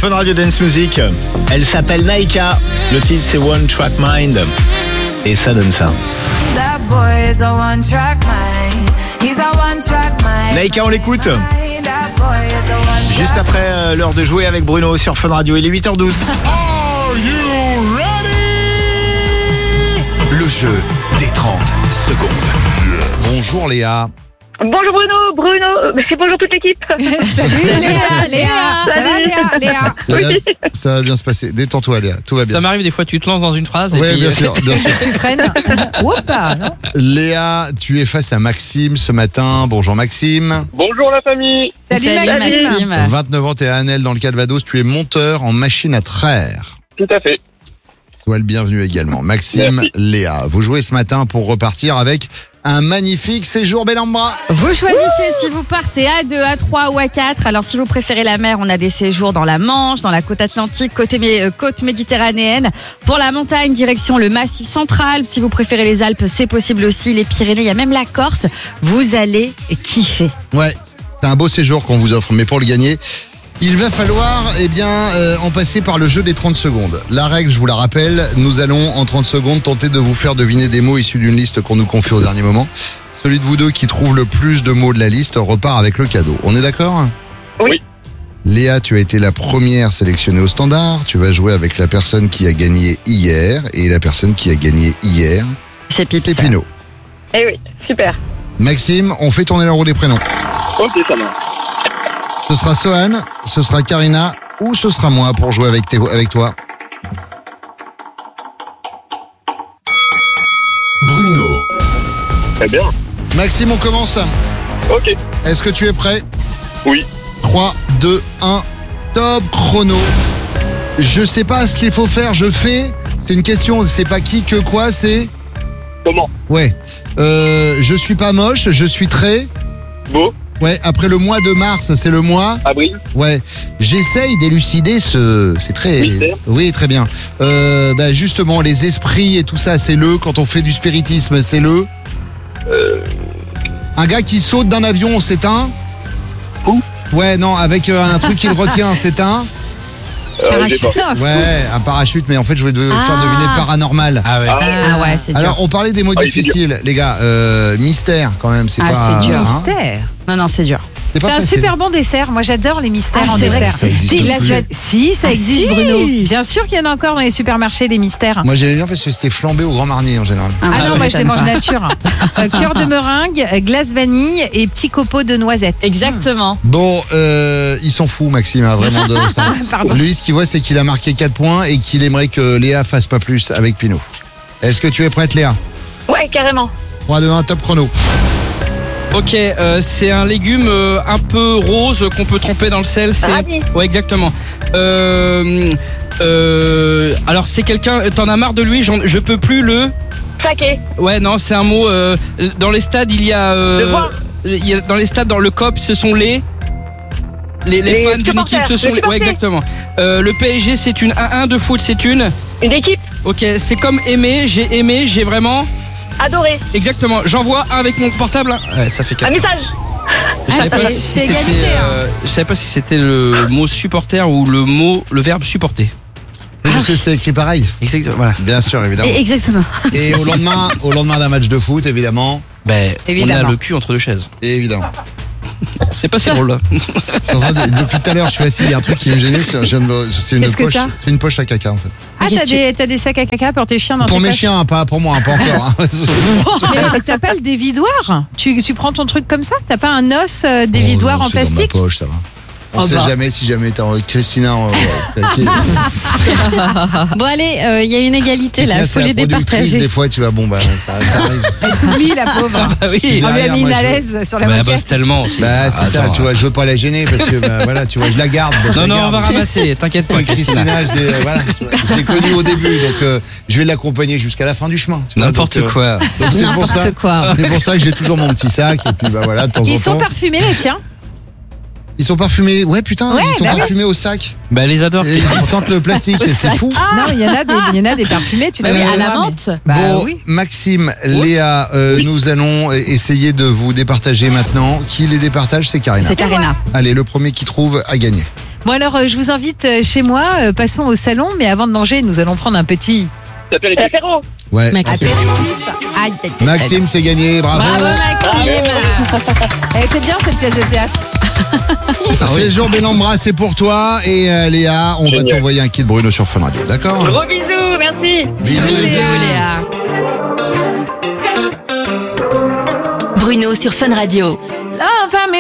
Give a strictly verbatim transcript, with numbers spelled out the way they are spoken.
Fun Radio Dance Music. Elle s'appelle Naika. Le titre c'est One Track Mind. Et ça donne ça. Naika, on l'écoute. Juste après euh, l'heure de jouer avec Bruno sur Fun Radio. Il est huit heures douze. Are you ready? Le jeu des trente secondes. Bonjour Léa. Bonjour Bruno, Bruno, c'est bonjour toute l'équipe. Salut Léa, Léa, ça va Léa, Léa. Léa, ça va bien se passer. Détends-toi Léa, tout va bien. Ça m'arrive des fois, tu te lances dans une phrase. Oui, et puis... bien sûr, bien sûr. Tu freines. Oupa, non. Léa, tu es face à Maxime ce matin. Bonjour Maxime. Bonjour la famille. Salut, Salut, Maxime. Maxime. vingt-neuf ans, t'es à Annelle dans le Calvados. Tu es monteur en machine à traire. Tout à fait. Sois le bienvenu également. Maxime, Merci. Léa, vous jouez ce matin pour repartir avec un magnifique séjour Bellambra. Vous choisissez si vous partez à deux, à trois ou à quatre. Alors si vous préférez la mer, on a des séjours dans la Manche, dans la côte atlantique, côte, mé- euh, côte méditerranéenne. Pour la montagne, direction le Massif central. Si vous préférez les Alpes, c'est possible aussi. Les Pyrénées, il y a même la Corse. Vous allez kiffer. Ouais, c'est un beau séjour qu'on vous offre, mais pour le gagner, il va falloir eh bien, euh, en passer par le jeu des trente secondes. La règle, je vous la rappelle, nous allons en trente secondes tenter de vous faire deviner des mots issus d'une liste qu'on nous confie au dernier moment. Celui de vous deux qui trouve le plus de mots de la liste repart avec le cadeau. On est d'accord ? Oui. Léa, tu as été la première sélectionnée au standard. Tu vas jouer avec la personne qui a gagné hier. Et la personne qui a gagné hier, C'est Pips. c'est Pino. Eh oui, super. Maxime, on fait tourner la roue des prénoms. Ok, ça marche. Ce sera Sohan, ce sera Karina ou ce sera moi pour jouer avec, tes- avec toi. Bruno. Très bien. Maxime, on commence. Ok. Est-ce que tu es prêt ? Oui. trois, deux, un, top chrono. Je sais pas ce qu'il faut faire, je fais. C'est une question, c'est pas qui, que quoi, c'est... Comment? Ouais. Euh, je suis pas moche, je suis très... Beau. Ouais, après le mois de mars, c'est le mois... Avril. Ouais, j'essaye d'élucider ce... C'est très... Mystère. Oui, très bien. Euh, bah justement, les esprits et tout ça, c'est le... Quand on fait du spiritisme, c'est le... Euh... Un gars qui saute d'un avion, c'est un... Fou. Ouais, non, avec euh, un truc qui le retient, c'est un... euh, j'ai pas. Ouais, un parachute, mais en fait, je vais te Ah. faire deviner paranormal. Ah ouais. Ah, Ah ouais, c'est dur. Alors, on parlait des mots Ah, il est difficiles, les gars. Euh, mystère, quand même, c'est Ah, pas... c'est dur. hein. Mystère. Non, non, c'est dur. C'est pas C'est un facile. super bon dessert. Moi, j'adore les mystères Ah, en c'est vrai dessert. que ça existe Des plus. glaces- Si, ça Ah, existe, si. Bruno. Bien sûr qu'il y en a encore dans les supermarchés des mystères. Moi, j'aimais bien parce que c'était flambé au Grand Marnier, en général. Ah, ça non, moi je les m'étonne mange pas. nature. Euh, cœur de meringue, euh, glace vanille et petits copeaux de noisettes. Exactement. Bon, euh, il s'en fout, Maxime, hein, vraiment de ça. Pardon. Lui, ce qu'il voit, c'est qu'il a marqué quatre points et qu'il aimerait que Léa fasse pas plus avec Pinot. Est-ce que tu es prête, Léa ? Ouais, carrément. trois, deux, un, top chrono. Ok, euh, c'est un légume euh, un peu rose qu'on peut tremper dans le sel. C'est... Radis. Ouais, exactement. Euh, euh, alors c'est quelqu'un. T'en as marre de lui j'en- Je peux plus le. Saké. Ouais, non, c'est un mot. euh, dans les stades, il y a. euh, Le vin. il y a dans les stades, dans le C O P, ce sont les. Les, les Les fans d'une supporters, équipe, ce sont les les. Ouais, supporters. exactement. Euh, le P S G, c'est une un un de foot, c'est une. Une équipe. Ok, c'est comme aimer. J'ai aimé, j'ai vraiment. Adorée. Exactement. J'envoie un avec mon portable. Ouais, ça fait Un quatre. message. Je savais Ah, pas c'est- si c'est c'était, égalité, hein. euh, je savais pas si c'était le mot supporter ou le mot, le verbe supporter. Oui, parce que c'est écrit pareil. Exactement. Voilà. Bien sûr, évidemment. Et- Exactement. Et au lendemain, au lendemain d'un match de foot, évidemment. Ben, on Évidemment. a le cul entre deux chaises. Et évidemment. C'est pas si drôle là. Je suis en train de- depuis tout à l'heure, je suis assis, il y a un truc qui me gênait, c'est je viens de me- c'est une Qu'est-ce que poche, t'as c'est une poche à caca en fait. Ah, Qu'est-ce t'as que des, t'as des sacs à caca pour tes chiens dans Pour tes mes poches. chiens, hein, pas pour moi, hein, pas encore. hein. Mais t'as pas le dévidoir tu, tu prends ton truc comme ça. T'as pas un os euh, dévidoir Oh non, en c'est dans ma plastique. poche, ça va. On Oh sait bah. jamais si jamais t'as Christina. euh, ouais, qui- Bon, allez, euh, il y a une égalité là. Christina, Il faut c'est les la productrice, départager. Des fois, tu vas bon, bah ça, ça arrive. Elle s'oublie la pauvre. Bah oui. On lui a Derrière, mis moi, une à je- l'aise sur la Bah, elle moquette. bosse tellement aussi. Bah c'est ça, Attends, tu vois, je veux pas la gêner parce que bah, voilà, tu vois, je la garde. bah, je Non, la non, garde. on va ramasser. T'inquiète pas, Christina. Christina, je l'ai, euh, voilà, tu vois, je l'ai connue au début, donc euh, je vais l'accompagner jusqu'à la fin du chemin. tu vois, N'importe donc, euh, quoi. donc c'est pour ça. N'importe quoi. C'est pour ça que j'ai toujours mon petit sac et puis bah voilà, de temps Ils en sont temps. parfumés les tiens. Ils sont parfumés. Ouais, putain, Ouais, ils sont bah oui. parfumés au sac. Bah, elle les adore. Et ils sentent le plastique, c'est c'est fou. Non, il y en a des, il y en a des parfumés. Tu Bah dois oui, à les la voir, menthe. mais- Bah bon, oui. Maxime, Léa, euh, nous allons essayer de vous départager maintenant. Qui les départage, c'est Karina. C'est Karina. Allez, le premier qui trouve a gagné. Bon alors, euh, je vous invite euh, chez moi. euh, passons au salon, mais avant de manger, nous allons prendre un petit. Apéro. Ouais. Maxime. Aïe, aïe, aïe. Maxime, c'est gagné, bravo. Bravo Maxime. Elle était bien cette pièce de théâtre. Séjour Bellambra, c'est pour toi. Et euh, Léa, on va Génial. t'envoyer un kit Bruno sur Fun Radio, d'accord? Gros bisous, merci. Bisous, Bisous Léa. Bruno sur Fun Radio. Love, I'm